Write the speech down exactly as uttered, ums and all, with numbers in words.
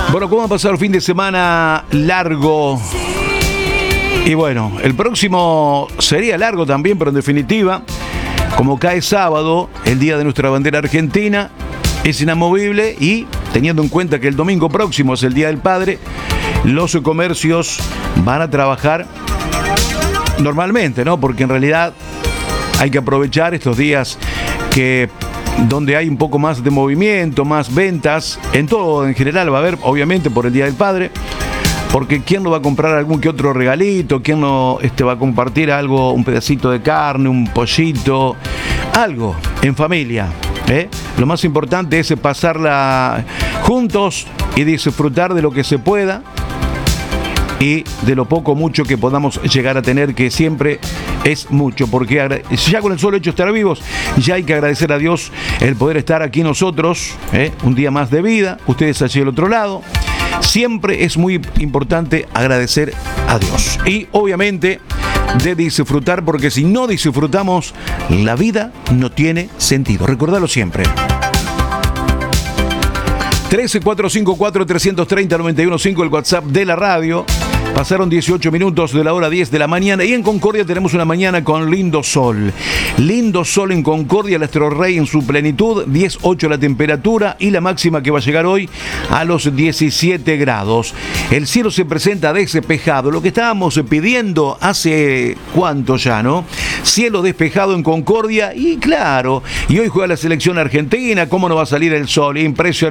Bueno, ¿cómo va a pasar el fin de semana largo? Y bueno, el próximo sería largo también, pero en definitiva, como cae sábado, el día de nuestra bandera argentina, es inamovible y teniendo en cuenta que el domingo próximo es el Día del Padre, los comercios van a trabajar normalmente, ¿no? Porque en realidad hay que aprovechar estos días que donde hay un poco más de movimiento, más ventas, en todo en general va a haber, obviamente por el Día del Padre, porque ¿quién no va a comprar algún que otro regalito? ¿Quién no este, va a compartir algo, un pedacito de carne, un pollito, algo en familia? ¿eh? Lo más importante es pasarla juntos y disfrutar de lo que se pueda y de lo poco o mucho que podamos llegar a tener, que siempre es mucho, porque ya con el solo hecho de estar vivos, ya hay que agradecer a Dios el poder estar aquí nosotros, ¿eh? un día más de vida, ustedes allí del otro lado. Siempre es muy importante agradecer a Dios y obviamente de disfrutar, porque si no disfrutamos, la vida no tiene sentido. Recordalo siempre. trece, cuatrocientos cincuenta y cuatro, trescientos treinta, noventa y uno cinco, el WhatsApp de la radio. Pasaron dieciocho minutos de la hora diez de la mañana y en Concordia tenemos una mañana con lindo sol. Lindo sol en Concordia, el Astro Rey en su plenitud, diez ocho la temperatura y la máxima que va a llegar hoy a los diecisiete grados. El cielo se presenta despejado, lo que estábamos pidiendo hace cuánto ya, ¿no? Cielo despejado en Concordia y claro, y hoy juega la selección argentina, ¿cómo no va a salir el sol? Impresionante.